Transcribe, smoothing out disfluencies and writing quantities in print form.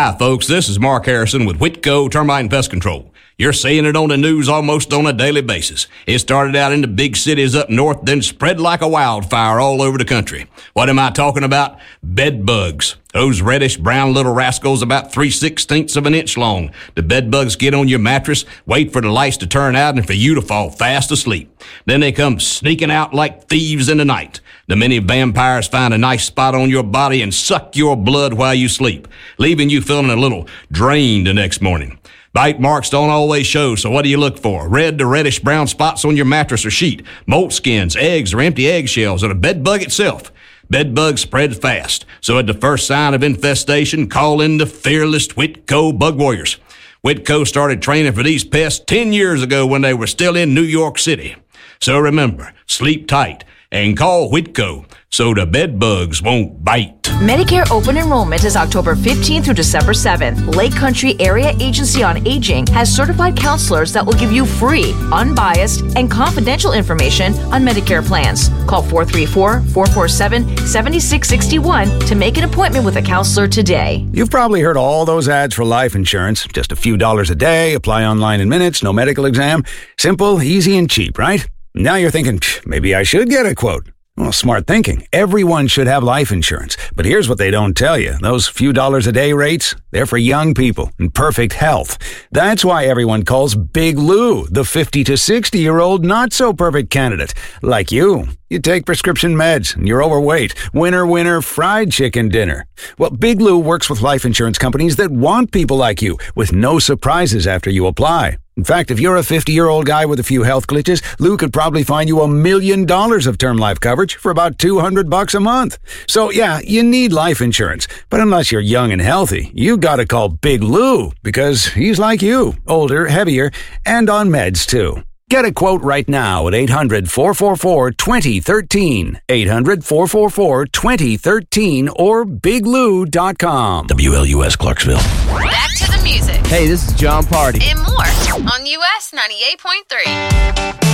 Hi, folks. This is Mark Harrison with Whitco Termite and Pest Control. You're seeing it on the news almost on a daily basis. It started out in the big cities up north, then spread like a wildfire all over the country. What am I talking about? Bed bugs. Those reddish-brown little rascals about 3/16 of an inch long. The bed bugs get on your mattress, wait for the lights to turn out, and for you to fall fast asleep. Then they come sneaking out like thieves in the night. The many vampires find a nice spot on your body and suck your blood while you sleep, leaving you feeling a little drained the next morning. Bite marks don't always show, so what do you look for? Red to reddish-brown spots on your mattress or sheet, molt skins, eggs, or empty eggshells, or the bed bug itself. Bed bugs spread fast, so at the first sign of infestation, call in the fearless Whitco Bug Warriors. Whitco started training for these pests 10 years ago when they were still in New York City. So remember, sleep tight and call Whitco so the bed bugs won't bite. Medicare open enrollment is October 15th through December 7th. Lake Country Area Agency on Aging has certified counselors that will give you free, unbiased, and confidential information on Medicare plans. Call 434-447-7661 to make an appointment with a counselor today. You've probably heard all those ads for life insurance. Just a few dollars a day, apply online in minutes, no medical exam. Simple, easy, and cheap, right? Now you're thinking, maybe I should get a quote. Well, smart thinking. Everyone should have life insurance. But here's what they don't tell you. Those few dollars a day rates, they're for young people in perfect health. That's why everyone calls Big Lou the 50 to 60-year-old not-so-perfect candidate. Like you. You take prescription meds and you're overweight. Winner, winner, fried chicken dinner. Well, Big Lou works with life insurance companies that want people like you with no surprises after you apply. In fact, if you're a 50-year-old guy with a few health glitches, Lou could probably find you $1 million of term life coverage for about $200 a month. So yeah, you need life insurance. But unless you're young and healthy, you gotta call Big Lou because he's like you, older, heavier, and on meds too. Get a quote right now at 800-444-2013, 800-444-2013, or biglou.com. WLUS Clarksville. Back to the music. Hey, this is John Party. And more on US 98.3.